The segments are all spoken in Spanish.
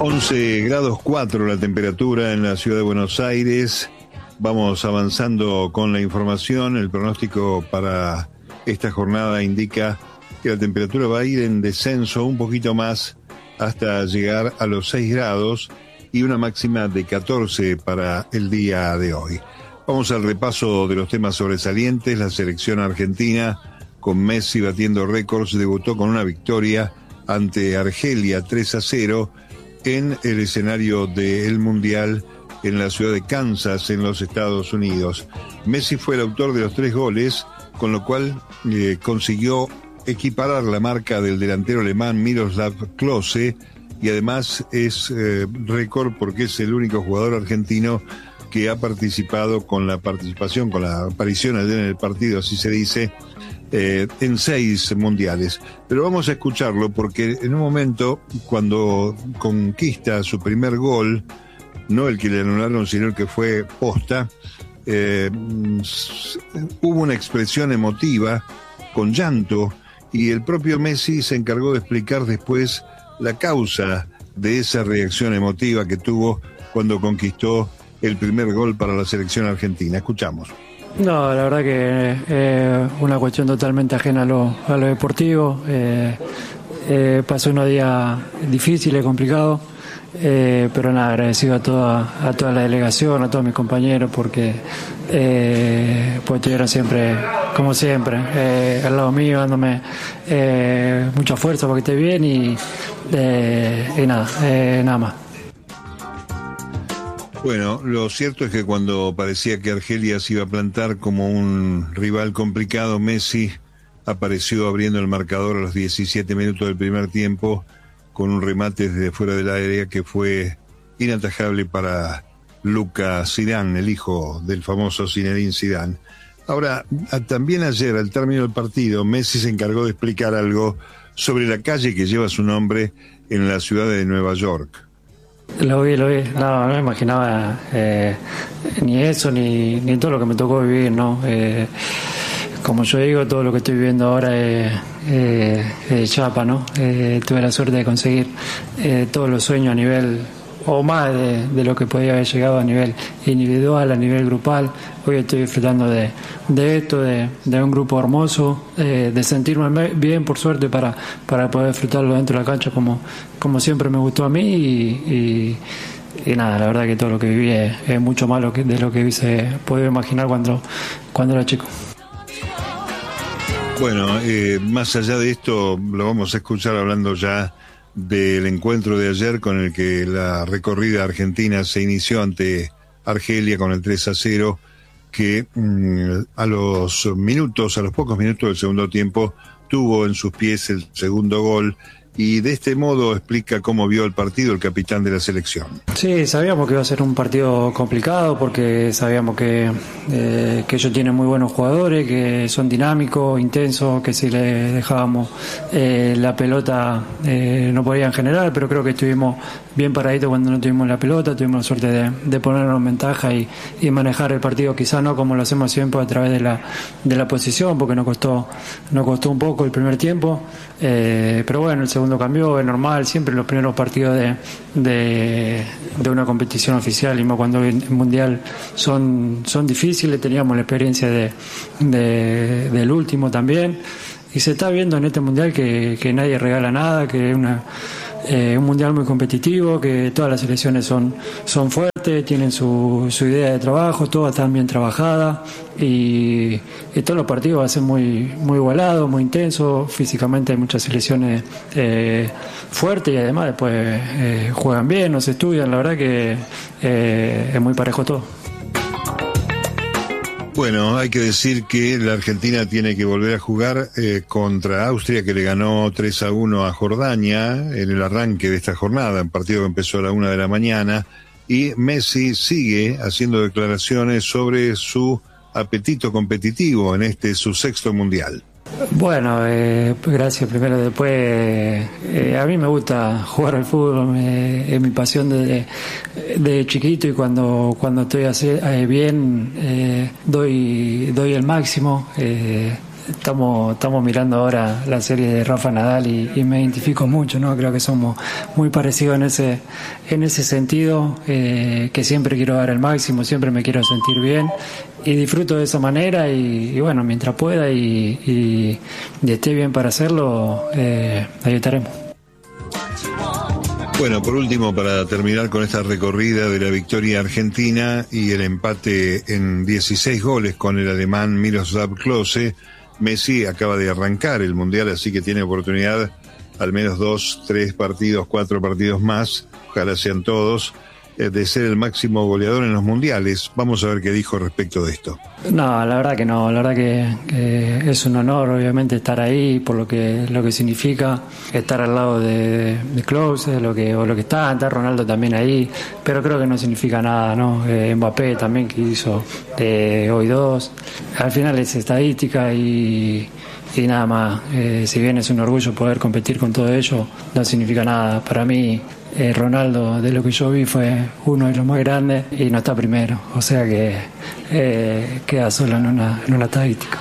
11 grados 4 la temperatura en la ciudad de Buenos Aires. Vamos avanzando con la información. El pronóstico para esta jornada indica que la temperatura va a ir en descenso un poquito más hasta llegar a los 6 grados y una máxima de 14 para el día de hoy. Vamos al repaso de los temas sobresalientes. La selección argentina, con Messi batiendo récords, debutó con una victoria ante Argelia 3-0 en el escenario del Mundial en la ciudad de Kansas, en los Estados Unidos. Messi fue el autor de los 3 goles, con lo cual consiguió equiparar la marca del delantero alemán Miroslav Klose, y además es récord porque es el único jugador argentino que ha participado con la aparición ayer en el partido, así se dice, en 6 mundiales. Pero vamos a escucharlo porque en un momento, cuando conquista su primer gol, no el que le anularon, sino el que fue posta, hubo una expresión emotiva con llanto, y el propio Messi se encargó de explicar después la causa de esa reacción emotiva que tuvo cuando conquistó el primer gol para la selección argentina. Escuchamos. No, la verdad que es una cuestión totalmente ajena a lo deportivo. Pasó unos días difíciles, complicados, pero nada, agradecido a toda la delegación, a todos mis compañeros, porque pues estuvieron siempre, como siempre, al lado mío, dándome mucha fuerza para que esté bien y nada más. Bueno, lo cierto es que cuando parecía que Argelia se iba a plantar como un rival complicado, Messi apareció abriendo el marcador a los 17 minutos del primer tiempo con un remate desde fuera del área que fue inatajable para Lucas Zidane, el hijo del famoso Zinedine Zidane. Ahora, también ayer, al término del partido, Messi se encargó de explicar algo sobre la calle que lleva su nombre en la ciudad de Nueva York. Lo vi. No me imaginaba ni eso, ni todo lo que me tocó vivir, ¿no? Como yo digo, todo lo que estoy viviendo ahora es chapa, ¿no? Tuve la suerte de conseguir todos los sueños a nivel, o más de lo que podía haber llegado a nivel individual, a nivel grupal. Hoy estoy disfrutando de esto, de un grupo hermoso, de sentirme bien, por suerte, para poder disfrutarlo dentro de la cancha como siempre me gustó a mí y nada, la verdad que todo lo que viví es mucho más de lo que hubiese podido imaginar cuando era chico. Bueno, más allá de esto, lo vamos a escuchar hablando ya del encuentro de ayer con el que la recorrida argentina se inició ante Argelia con el 3-0, que a los pocos minutos del segundo tiempo tuvo en sus pies el segundo gol, y de este modo explica cómo vio el partido el capitán de la selección. Sí, sabíamos que iba a ser un partido complicado porque sabíamos que ellos tienen muy buenos jugadores, que son dinámicos, intensos, que si les dejábamos la pelota no podían generar, pero creo que estuvimos bien paraditos cuando no tuvimos la pelota, tuvimos la suerte de ponernos en ventaja y manejar el partido, quizá no como lo hacemos siempre a través de la posición, porque nos costó un poco el primer tiempo, pero bueno, el segundo cambió, es normal, siempre los primeros partidos de una competición oficial, y más cuando el mundial son difíciles. Teníamos la experiencia del último también, y se está viendo en este mundial que nadie regala nada, que es un mundial muy competitivo, que todas las selecciones son fuertes, tienen su idea de trabajo, todas están bien trabajadas, y todos los partidos van a ser muy, muy igualados, muy intensos. Físicamente hay muchas selecciones fuertes, y además después juegan bien, nos estudian. La verdad que es muy parejo todo. Bueno, hay que decir que la Argentina tiene que volver a jugar contra Austria, que le ganó 3-1 a Jordania en el arranque de esta jornada, un partido que empezó a la 1 de la mañana, y Messi sigue haciendo declaraciones sobre su apetito competitivo en su 6º mundial. Bueno, gracias primero. Después, a mí me gusta jugar al fútbol, es mi pasión desde chiquito, y cuando estoy bien doy el máximo. estamos mirando ahora la serie de Rafa Nadal y me identifico mucho, ¿no? Creo que somos muy parecidos en ese sentido, que siempre quiero dar el máximo, siempre me quiero sentir bien y disfruto de esa manera y bueno, mientras pueda y esté bien para hacerlo, ahí estaremos. Bueno, por último, para terminar con esta recorrida de la victoria argentina y el empate en 16 goles con el alemán Miroslav Klose, Messi acaba de arrancar el Mundial, así que tiene oportunidad al menos 2, 3 partidos, 4 partidos más, ojalá sean todos, de ser el máximo goleador en los mundiales. Vamos a ver qué dijo respecto de esto. No, la verdad que no, la verdad que es un honor obviamente estar ahí por lo que significa estar al lado de Klose, lo que está Ronaldo también ahí, pero creo que no significa nada, ¿no? Mbappé también, que hizo hoy 2, al final es estadística y nada más. Si bien es un orgullo poder competir con todo ello, no significa nada. Para mí Ronaldo, de lo que yo vi, fue uno de los más grandes y no está primero, o sea que queda solo en una estadística.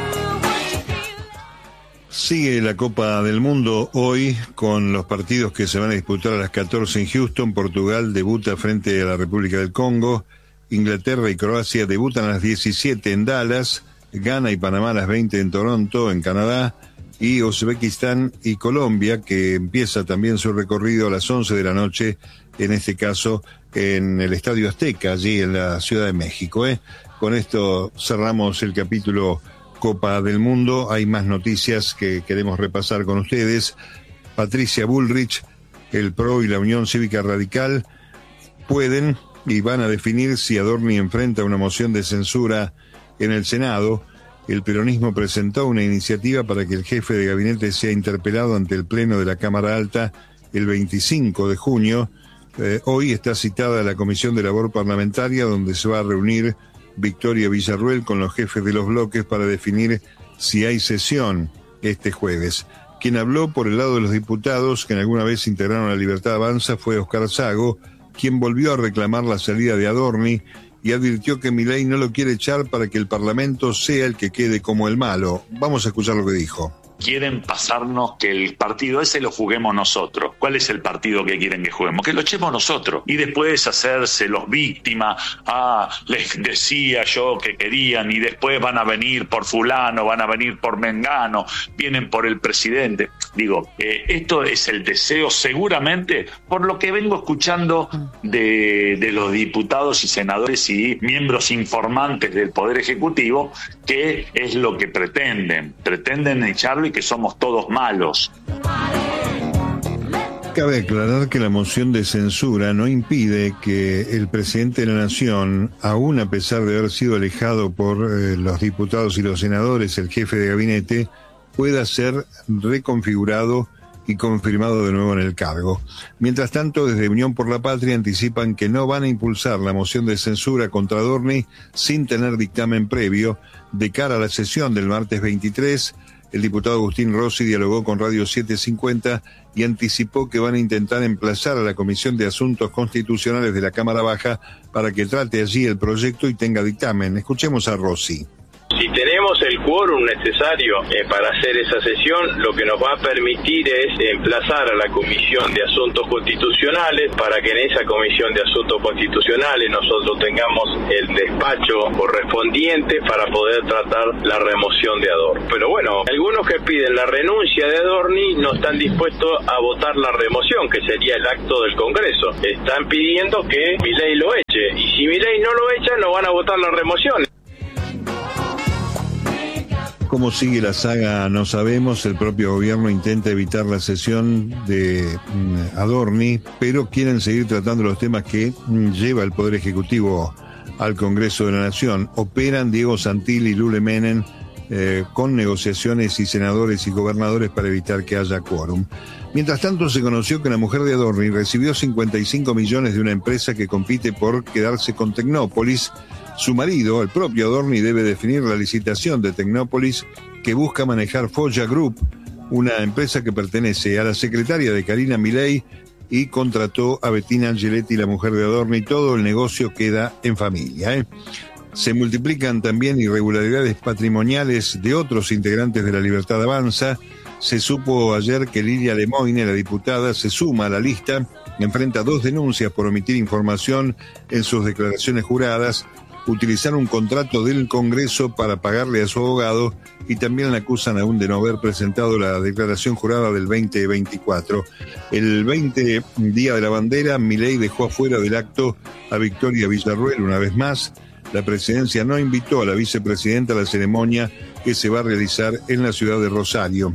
Sigue la Copa del Mundo hoy con los partidos que se van a disputar a las 14 en Houston. Portugal debuta frente a la República del Congo, Inglaterra y Croacia debutan a las 17 en Dallas, Ghana y Panamá a las 20 en Toronto, en Canadá, y Uzbekistán y Colombia, que empieza también su recorrido a las 11 de la noche, en este caso en el Estadio Azteca, allí en la Ciudad de México. Con esto cerramos el capítulo Copa del Mundo. Hay más noticias que queremos repasar con ustedes. Patricia Bullrich, el PRO y la Unión Cívica Radical pueden y van a definir si Adorni enfrenta una moción de censura en el Senado. El peronismo presentó una iniciativa para que el jefe de gabinete sea interpelado ante el Pleno de la Cámara Alta el 25 de junio. Hoy está citada la Comisión de Labor Parlamentaria, donde se va a reunir Victoria Villarruel con los jefes de los bloques para definir si hay sesión este jueves. Quien habló por el lado de los diputados que en alguna vez integraron la Libertad Avanza fue Óscar Sago, quien volvió a reclamar la salida de Adorni y advirtió que Milei no lo quiere echar para que el Parlamento sea el que quede como el malo. Vamos a escuchar lo que dijo. Quieren pasarnos que el partido ese lo juguemos nosotros. ¿Cuál es el partido que quieren que juguemos? Que lo echemos nosotros. Y después hacerse los víctimas. Les decía yo que querían y después van a venir por fulano, van a venir por mengano, vienen por el presidente. Digo, esto es el deseo seguramente, por lo que vengo escuchando de los diputados y senadores y miembros informantes del Poder Ejecutivo, que es lo que pretenden echarlo y que somos todos malos. Cabe aclarar que la moción de censura no impide que el presidente de la Nación, aún a pesar de haber sido alejado por los diputados y los senadores, el jefe de gabinete, pueda ser reconfigurado y confirmado de nuevo en el cargo. Mientras tanto, desde Unión por la Patria anticipan que no van a impulsar la moción de censura contra Adorni sin tener dictamen previo. De cara a la sesión del martes 23, el diputado Agustín Rossi dialogó con Radio 750 y anticipó que van a intentar emplazar a la Comisión de Asuntos Constitucionales de la Cámara Baja para que trate allí el proyecto y tenga dictamen. Escuchemos a Rossi. Si tenemos el quórum necesario para hacer esa sesión, lo que nos va a permitir es emplazar a la Comisión de Asuntos Constitucionales para que en esa Comisión de Asuntos Constitucionales nosotros tengamos el despacho correspondiente para poder tratar la remoción de Adorni. Pero bueno, algunos que piden la renuncia de Adorni no están dispuestos a votar la remoción, que sería el acto del Congreso. Están pidiendo que Milei lo eche, y si Milei no lo echa, no van a votar la remoción. Cómo sigue la saga no sabemos. El propio gobierno intenta evitar la sesión de Adorni, pero quieren seguir tratando los temas que lleva el Poder Ejecutivo al Congreso de la Nación. Operan Diego Santilli y Lule Menem con negociaciones y senadores y gobernadores para evitar que haya quórum. Mientras tanto, se conoció que la mujer de Adorni recibió 55 millones de una empresa que compite por quedarse con Tecnópolis. Su marido, el propio Adorni, debe definir la licitación de Tecnópolis, que busca manejar Folla Group, una empresa que pertenece a la secretaria de Karina Milei y contrató a Bettina Angeletti, la mujer de Adorni. Todo el negocio queda en familia. Se multiplican también irregularidades patrimoniales de otros integrantes de la Libertad Avanza. Se supo ayer que Lilia Lemoine, la diputada, se suma a la lista, enfrenta 2 denuncias por omitir información en sus declaraciones juradas, utilizar un contrato del Congreso para pagarle a su abogado, y también la acusan aún de no haber presentado la declaración jurada del 2024. El 20 Día de la Bandera, Milei dejó afuera del acto a Victoria Villarruel una vez más. La presidencia no invitó a la vicepresidenta a la ceremonia que se va a realizar en la ciudad de Rosario.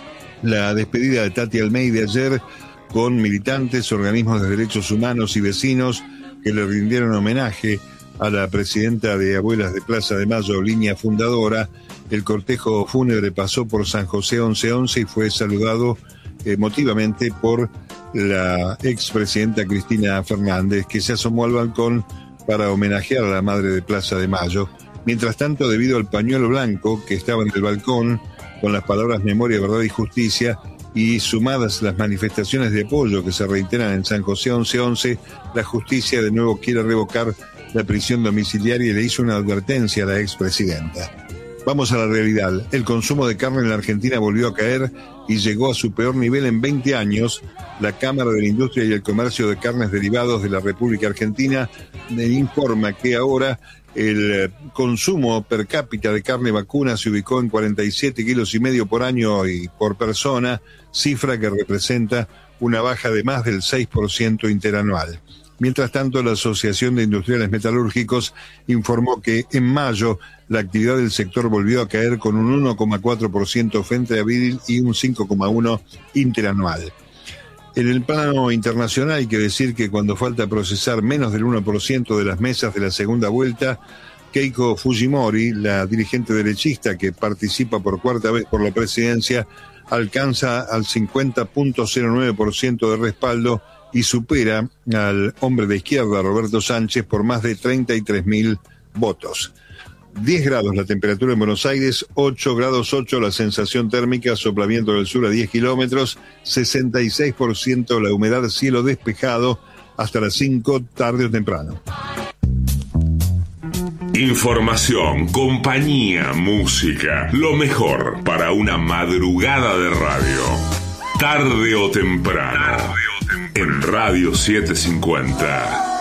La despedida de Tati Almeida ayer, con militantes, organismos de derechos humanos y vecinos que le rindieron homenaje a la presidenta de Abuelas de Plaza de Mayo, línea fundadora. El cortejo fúnebre pasó por San José 1111 y fue saludado emotivamente por la expresidenta Cristina Fernández, que se asomó al balcón para homenajear a la madre de Plaza de Mayo. Mientras tanto, debido al pañuelo blanco que estaba en el balcón, con las palabras memoria, verdad y justicia, y sumadas las manifestaciones de apoyo que se reiteran en San José 1111, la justicia de nuevo quiere revocar la prisión domiciliaria y le hizo una advertencia a la expresidenta. Vamos a la realidad. El consumo de carne en la Argentina volvió a caer y llegó a su peor nivel en 20 años. La Cámara de la Industria y el Comercio de Carnes Derivados de la República Argentina informa que ahora el consumo per cápita de carne vacuna se ubicó en 47,5 kilos por año y por persona, cifra que representa una baja de más del 6% interanual. Mientras tanto, la Asociación de Industriales Metalúrgicos informó que en mayo la actividad del sector volvió a caer con un 1,4% frente a abril y un 5,1% interanual. En el plano internacional hay que decir que cuando falta procesar menos del 1% de las mesas de la segunda vuelta, Keiko Fujimori, la dirigente derechista que participa por cuarta vez por la presidencia, alcanza al 50,09% de respaldo y supera al hombre de izquierda, Roberto Sánchez, por más de 33.000 votos. 10 grados la temperatura en Buenos Aires, 8 grados 8 la sensación térmica, soplamiento del sur a 10 kilómetros, 66% la humedad, cielo despejado, hasta las 5, tarde o temprano. Información, compañía, música, lo mejor para una madrugada de radio. Tarde o temprano. En Radio 750.